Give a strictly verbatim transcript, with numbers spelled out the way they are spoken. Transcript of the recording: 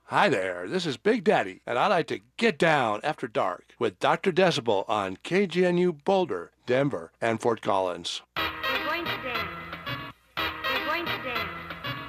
Hi there, this is Big Daddy, and I like to get down after dark with Doctor Decibel on K G N U Boulder, Denver, and Fort Collins. We're going to dance.